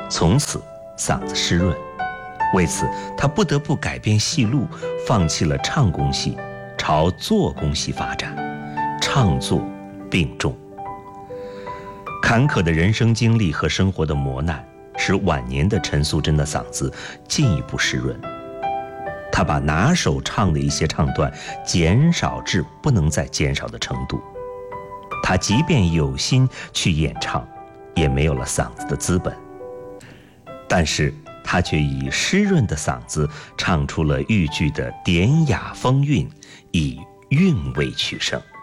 从此嗓子湿润。为此，他不得不改变戏路，放弃了唱功戏，朝做工戏发展，唱作并重。坎坷的人生经历和生活的磨难，使晚年的陈素贞的嗓子进一步湿润。他把拿手唱的一些唱段减少至不能再减少的程度。他即便有心去演唱，也没有了嗓子的资本。但是他却以湿润的嗓子唱出了豫剧的典雅风韵，以韵味取胜。